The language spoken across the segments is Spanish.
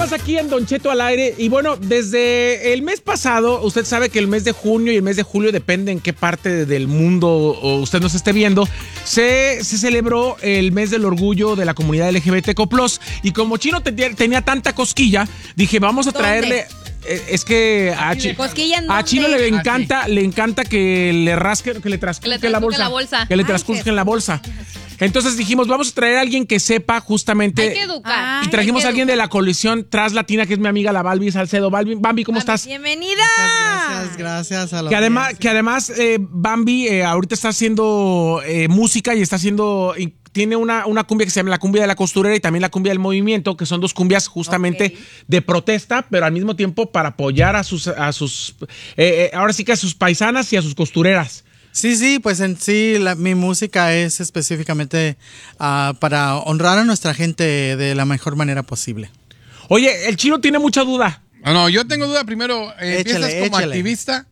más aquí en Don Cheto al aire. Y bueno, desde el mes pasado, usted sabe que el mes de junio y el mes de julio, depende en qué parte del mundo usted nos esté viendo, se celebró el mes del orgullo de la comunidad LGBTQ+. Y como Chino tenía tanta cosquilla, dije, vamos a traerle... Es que a Chino le encanta que le rasquen, que le trascusquen la bolsa. Que le trascusquen la bolsa. Entonces dijimos, vamos a traer a alguien que sepa justamente. Hay que educar. Y trajimos a alguien de la coalición Translatina, que es mi amiga la Balbi Salcedo. Bambi, ¿cómo estás? ¡Bienvenida! Gracias a la que además Bambi ahorita está haciendo música y está haciendo... Tiene una cumbia que se llama la cumbia de la costurera y también la cumbia del movimiento, que son dos cumbias justamente de protesta, pero al mismo tiempo para apoyar a sus ahora sí que a sus paisanas y a sus costureras. Sí, pues en sí mi música es específicamente para honrar a nuestra gente de la mejor manera posible. Oye, el Chino tiene mucha duda. No, yo tengo duda primero. ¿Empiezas como activista?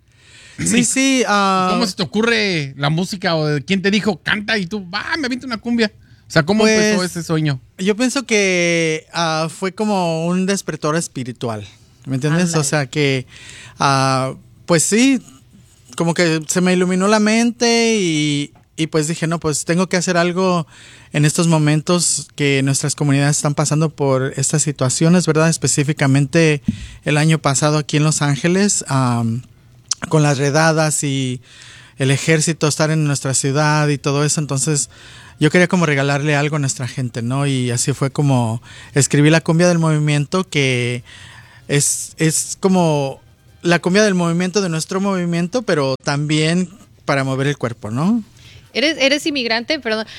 Sí. ¿Cómo se te ocurre la música o de quién te dijo canta y tú, me avienta una cumbia? O sea, ¿cómo empezó ese sueño? Yo pienso que fue como un despertar espiritual, ¿me entiendes? Andale. O sea que, pues sí, como que se me iluminó la mente y pues dije, no, pues tengo que hacer algo en estos momentos que nuestras comunidades están pasando por estas situaciones, ¿verdad? Específicamente el año pasado aquí en Los Ángeles, con las redadas y el ejército estar en nuestra ciudad y todo eso, entonces yo quería como regalarle algo a nuestra gente, ¿no? Y así fue como escribí la cumbia del movimiento, que es como la cumbia del movimiento de nuestro movimiento, pero también para mover el cuerpo, ¿no? Eres inmigrante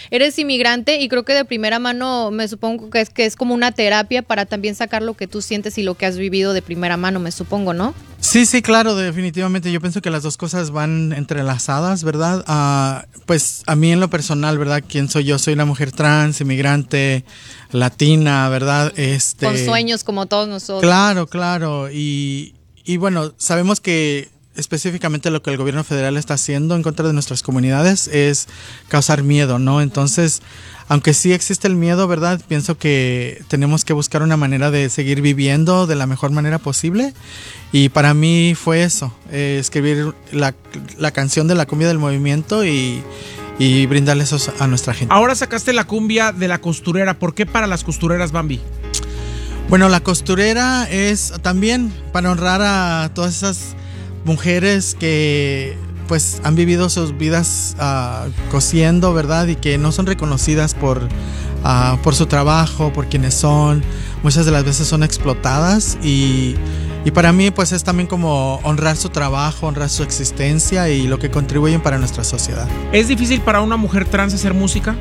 y creo que de primera mano me supongo que es como una terapia para también sacar lo que tú sientes y lo que has vivido de primera mano, me supongo, ¿no? Sí, claro, definitivamente. Yo pienso que las dos cosas van entrelazadas, ¿verdad? Pues a mí en lo personal, ¿verdad? ¿Quién soy yo? Soy una mujer trans, inmigrante, latina, ¿verdad? Con sueños como todos nosotros. Claro. Y bueno, sabemos que específicamente lo que el gobierno federal está haciendo en contra de nuestras comunidades es causar miedo, ¿no? Entonces, aunque sí existe el miedo, ¿verdad? Pienso que tenemos que buscar una manera de seguir viviendo de la mejor manera posible. Y para mí fue eso, escribir la canción de la cumbia del movimiento y brindarle eso a nuestra gente. Ahora sacaste la cumbia de la costurera. ¿Por qué para las costureras, Bambi? Bueno, la costurera es también para honrar a todas esas mujeres que pues han vivido sus vidas cosiendo, ¿verdad? Y que no son reconocidas por su trabajo, por quienes son. Muchas de las veces son explotadas y para mí pues es también como honrar su trabajo, honrar su existencia y lo que contribuyen para nuestra sociedad. ¿Es difícil para una mujer trans hacer música?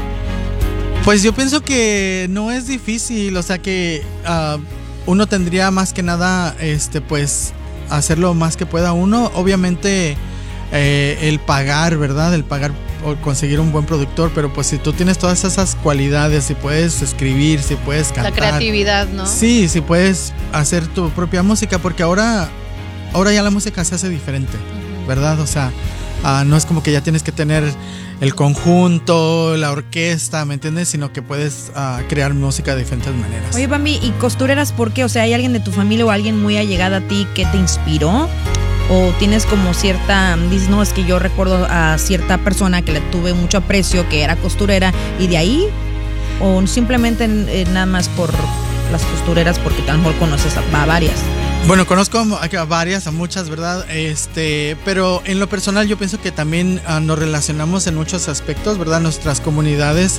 Pues yo pienso que no es difícil, o sea que uno tendría más que nada pues hacer lo más que pueda uno. Obviamente el pagar, ¿verdad? El pagar o conseguir un buen productor, pero pues si tú tienes todas esas cualidades, si puedes escribir, si puedes cantar. La creatividad, ¿no? Sí, si puedes hacer tu propia música, porque ahora ya la música se hace diferente, ¿verdad? O sea, no es como que ya tienes que tener el conjunto, la orquesta, ¿me entiendes? Sino que puedes crear música de diferentes maneras. Oye, Bambi, ¿y costureras por qué? O sea, ¿hay alguien de tu familia o alguien muy allegado a ti que te inspiró? ¿O tienes como dices, no, es que yo recuerdo a cierta persona que le tuve mucho aprecio, que era costurera, y de ahí? ¿O simplemente nada más por las costureras porque a lo mejor conoces a varias? Bueno, conozco a varias, a muchas, ¿verdad? Pero en lo personal yo pienso que también nos relacionamos en muchos aspectos, ¿verdad? Nuestras comunidades,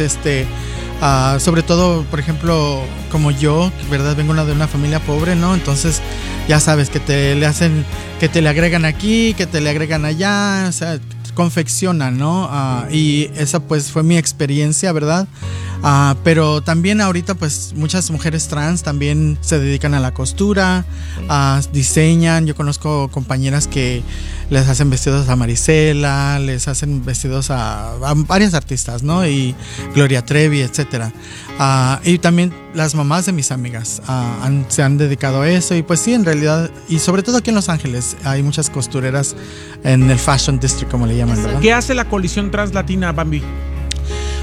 sobre todo, por ejemplo, como yo, ¿verdad? Vengo de una familia pobre, ¿no? Entonces, ya sabes, que te le agregan aquí, que te le agregan allá, o sea, confeccionan, ¿no? Y esa pues fue mi experiencia, ¿verdad? Pero también ahorita pues muchas mujeres trans también se dedican a la costura, diseñan. Yo conozco compañeras que les hacen vestidos a Marisela, les hacen vestidos a varias artistas, ¿no? Y Gloria Trevi, etcétera. Y también las mamás de mis amigas se han dedicado a eso. Y pues sí, en realidad, y sobre todo aquí en Los Ángeles hay muchas costureras en el Fashion District, como le llaman, ¿verdad? ¿Qué hace la coalición Translatina, Bambi?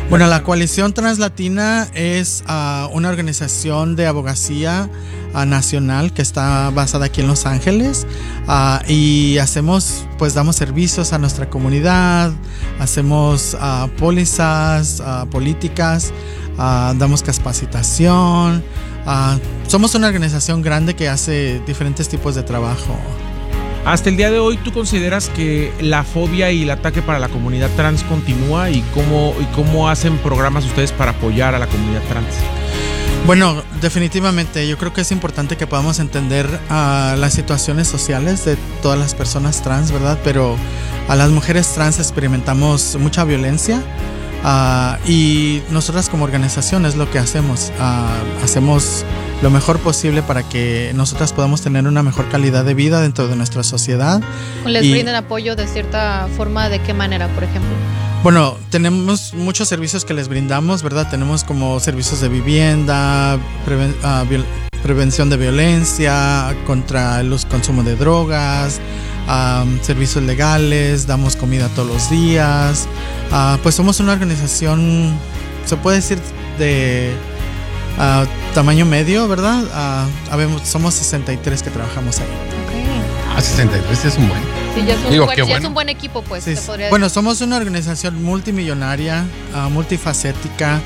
Bueno, la Coalición Translatina es una organización de abogacía nacional que está basada aquí en Los Ángeles, y damos servicios a nuestra comunidad, hacemos pólizas políticas, damos capacitación. Somos una organización grande que hace diferentes tipos de trabajo. Hasta el día de hoy, ¿tú consideras que la fobia y el ataque para la comunidad trans continúa? ¿Y cómo hacen programas ustedes para apoyar a la comunidad trans? Bueno, definitivamente, yo creo que es importante que podamos entender las situaciones sociales de todas las personas trans, ¿verdad? Pero a las mujeres trans experimentamos mucha violencia, y nosotras como organización es lo que hacemos. Hacemos lo mejor posible para que nosotras podamos tener una mejor calidad de vida dentro de nuestra sociedad. ¿Les brindan apoyo de cierta forma? ¿De qué manera, por ejemplo? Bueno, tenemos muchos servicios que les brindamos, ¿verdad? Tenemos como servicios de vivienda, prevención de violencia, contra el consumo de drogas, servicios legales, damos comida todos los días. Pues somos una organización, se puede decir, de tamaño medio, ¿verdad? Somos 63 que trabajamos ahí. Okay. 63 es un buen. Sí, ya es un buen equipo, pues. Sí, se podría bueno, decir. somos una organización multimillonaria, multifacética,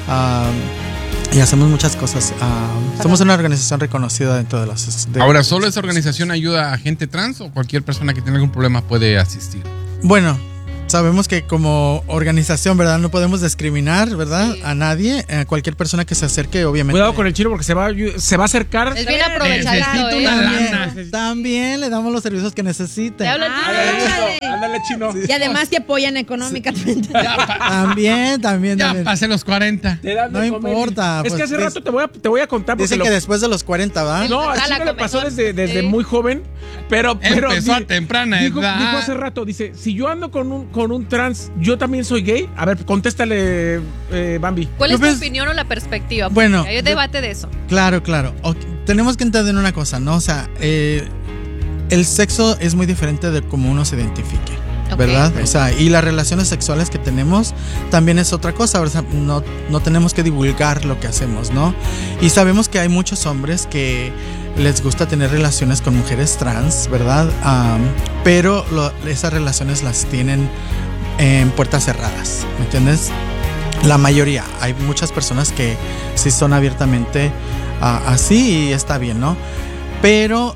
y hacemos muchas cosas. Somos una organización reconocida dentro de las... Ahora, ¿solo esa organización ayuda a gente trans o cualquier persona que tenga algún problema puede asistir? Bueno, sabemos que como organización, ¿verdad? No podemos discriminar, ¿verdad? Sí. A nadie, a cualquier persona que se acerque, obviamente. Cuidado con el chino porque se va a acercar. Es bien aprovechado, Necesito una lana. También le damos los servicios que necesite. Te hablo el chino. Ándale, chino. Y además te apoyan económicamente. También. Ya pasé los 40. Te dan de No comer. importa, Es pues, que hace rato te voy a contar porque Dicen que después de los 40, ¿va? no, al Ah, la chino le pasó comezón. desde Sí. muy joven, pero Empezó a temprana dijo edad. hace rato, dice, si yo ando con un trans, ¿yo también soy gay? A ver, contéstale, Bambi. ¿Cuál es tu Pues, opinión o la perspectiva? bueno, Hay un debate de eso. Claro. Tenemos que entender una cosa, ¿no? O sea, el sexo es muy diferente de cómo uno se identifique, ¿verdad? Ok. O sea, y las relaciones sexuales que tenemos también es otra cosa. O sea, no tenemos que divulgar lo que hacemos, ¿no? Y sabemos que hay muchos hombres que les gusta tener relaciones con mujeres trans, ¿verdad? Pero esas relaciones las tienen en puertas cerradas, ¿me entiendes? La mayoría, hay muchas personas que sí son abiertamente así y está bien, ¿no? Pero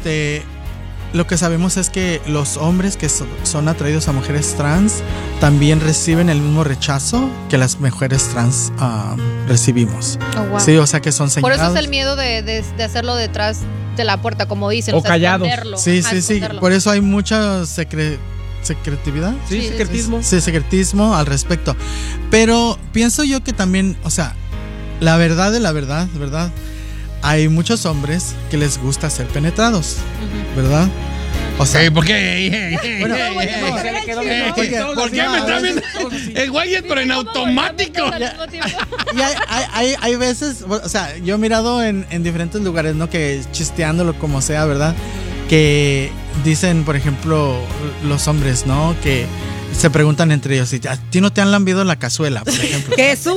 lo que sabemos es que los hombres que son atraídos a mujeres trans también reciben el mismo rechazo que las mujeres trans recibimos. Oh, wow. Sí, o sea que son Por señalados. eso es el miedo de hacerlo detrás de la puerta, como dicen. O sea, callados. esconderlo. Sí, Ajá, sí. esconderlo. Por eso hay mucha secretividad. Sí, Sí, secretismo. Sí, secretismo al respecto. Pero pienso yo que también, o sea, la verdad, ¿verdad? Hay muchos hombres que les gusta ser penetrados, ¿verdad? O sea, ¿Por qué? Bueno, Se le quedó bien. porque- Todos ¿Por así, qué me está todos viendo? así. El güey es pero en automático. Al mismo tiempo. y hay veces, o sea, yo he mirado en diferentes lugares, ¿no? Que chisteándolo como sea, ¿verdad? Que dicen, por ejemplo, los hombres, ¿no? Que se preguntan entre ellos, ¿a ti no te han lambido la cazuela, por ejemplo? Jesús.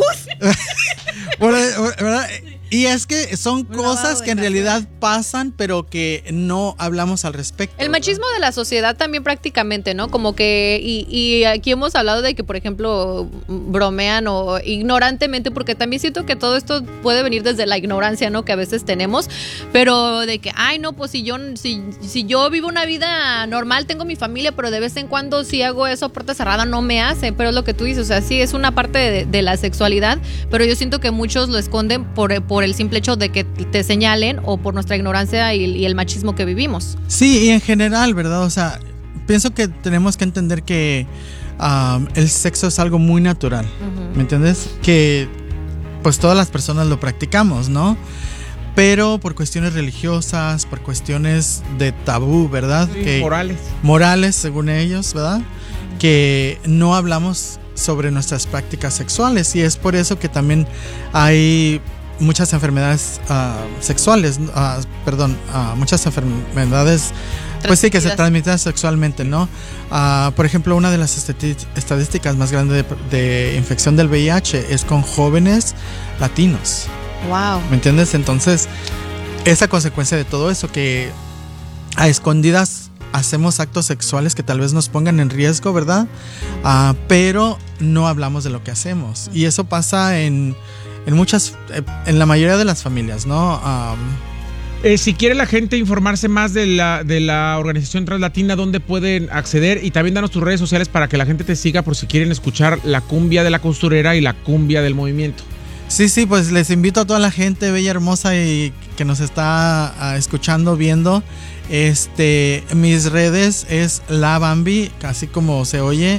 ¿Verdad? Y es que son Un cosas lavado que en de realidad pasan, pero que no hablamos al respecto. El machismo de la sociedad también prácticamente, ¿no? Como que, y aquí hemos hablado de que, por ejemplo, bromean o ignorantemente, porque también siento que todo eto puede venir desde la ignorancia, ¿no? Que a veces tenemos, pero de que, ay, no, pues si yo vivo una vida normal, tengo mi familia, pero de vez en cuando si hago eso a puerta cerrada no me hace, pero es lo que tú dices, o sea, sí es una parte de la sexualidad, pero yo siento que muchos lo esconden por el simple hecho de que te señalen o por nuestra ignorancia y el machismo que vivimos. Sí, y en general, ¿verdad? O sea, pienso que tenemos que entender que el sexo es algo muy natural, ¿me entiendes? Que pues todas las personas lo practicamos, ¿no? Pero por cuestiones religiosas, por cuestiones de tabú, ¿verdad? Sí, Morales, según ellos, ¿verdad? Que no hablamos sobre nuestras prácticas sexuales, y es por eso que también hay muchas enfermedades sexuales, muchas enfermedades, pues sí, que se transmiten sexualmente, ¿no? Por ejemplo, una de las estadísticas más grandes de infección del VIH es con jóvenes latinos. Wow. ¿Me entiendes? Entonces, esa consecuencia de todo eso, que a escondidas hacemos actos sexuales que tal vez nos pongan en riesgo, ¿verdad? Pero no hablamos de lo que hacemos. Y eso pasa en la mayoría de las familias, ¿no? Si quiere la gente informarse más de la organización Translatina, ¿dónde pueden acceder? Y también danos tus redes sociales para que la gente te siga por si quieren escuchar la cumbia de la costurera y la cumbia del movimiento. Sí, pues les invito a toda la gente bella, hermosa y que nos está escuchando, viendo. Mis redes es La Bambi, así como se oye,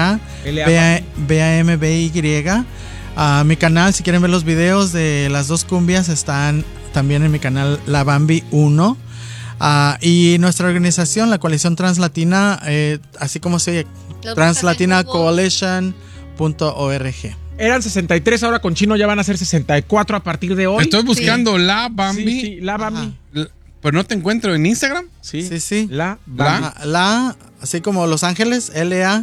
LABAMBY. Mi canal, si quieren ver los videos de las dos cumbias, están también en mi canal La Bambi 1. Y nuestra organización, la Coalición Translatina, así como se oye, translatinacoalition.org. Eran 63, ahora con Chino ya van a ser 64 a partir de hoy. Estoy buscando La Bambi. Sí, La Bambi. Pero no te encuentro en Instagram. Sí. La Bambi. Así como Los Ángeles,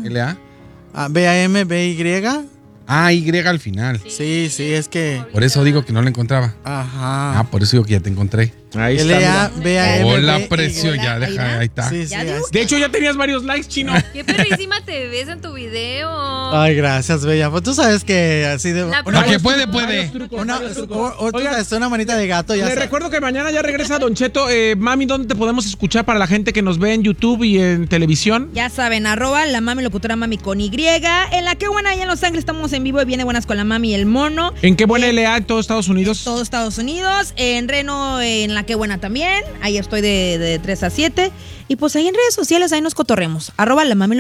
LABAMBY. Y al final. Sí, es que... Por eso digo que no la encontraba. Ajá. Por eso digo que ya te encontré. Ahí está. Hola, precio, ya, deja, ahí está. Sí, de hecho, ya tenías varios likes, Chino. Qué perrísima te ves en tu video. Ay, gracias, bella. Pues tú sabes que así de... Para que puede. Una manita de gato. Ya Le recuerdo que mañana ya regresa Don Cheto. Mami, ¿dónde te podemos escuchar para la gente que nos ve en YouTube y en televisión? Ya saben, @la mami locutora mami con Y. En la que buena, allá en Los Ángeles estamos en vivo y viene buenas con la mami y el mono. ¿En qué buena LA en todos Estados Unidos? Todos Estados Unidos. En Reno, en la que buena también. Ahí estoy de 3 a 7. Y pues ahí en redes sociales, ahí nos cotorremos. @la mami